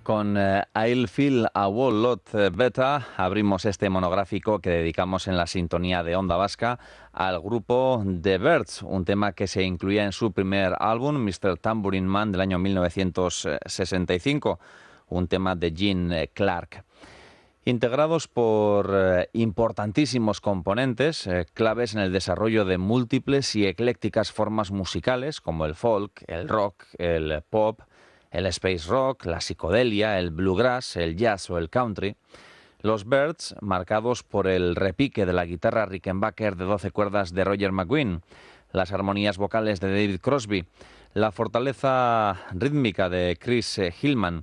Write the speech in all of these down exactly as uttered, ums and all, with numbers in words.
Con eh, I'll Feel a Whole Lot Better abrimos este monográfico que dedicamos en la sintonía de Onda Vasca al grupo The Byrds, un tema que se incluía en su primer álbum, mister Tambourine Man, del año mil novecientos sesenta y cinco, un tema de Gene Clark. Integrados por eh, importantísimos componentes, eh, claves en el desarrollo de múltiples y eclécticas formas musicales como el folk, el rock, el pop, el space rock, la psicodelia, el bluegrass, el jazz o el country. Los Byrds, marcados por el repique de la guitarra Rickenbacker de doce cuerdas de Roger McGuinn, las armonías vocales de David Crosby, la fortaleza rítmica de Chris Hillman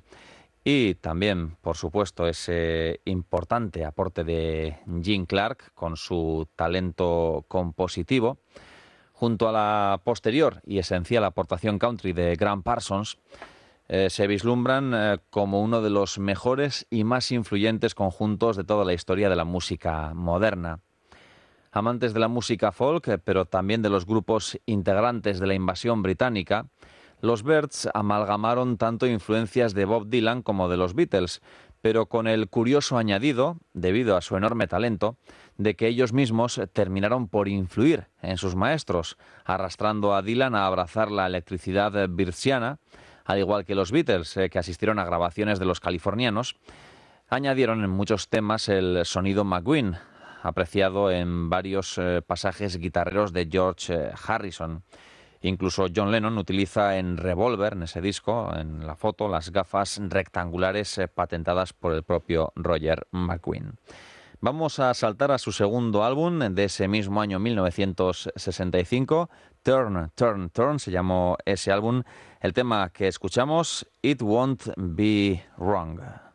y también, por supuesto, ese importante aporte de Gene Clark con su talento compositivo, junto a la posterior y esencial aportación country de Graham Parsons, eh, se vislumbran eh, como uno de los mejores y más influyentes conjuntos de toda la historia de la música moderna. Amantes de la música folk, eh, pero también de los grupos integrantes de la invasión británica, los Byrds amalgamaron tanto influencias de Bob Dylan como de los Beatles, pero con el curioso añadido, debido a su enorme talento, de que ellos mismos terminaron por influir en sus maestros, arrastrando a Dylan a abrazar la electricidad birdsiana, al igual que los Beatles, eh, que asistieron a grabaciones de los californianos, añadieron en muchos temas el sonido McGuinn, apreciado en varios eh, pasajes guitarreros de George eh, Harrison. Incluso John Lennon utiliza en Revolver, en ese disco, en la foto, las gafas rectangulares eh, patentadas por el propio Roger McGuinn. Vamos a saltar a su segundo álbum de ese mismo año mil novecientos sesenta y cinco, Turn, Turn, Turn, se llamó ese álbum. El tema que escuchamos, It Won't Be Wrong.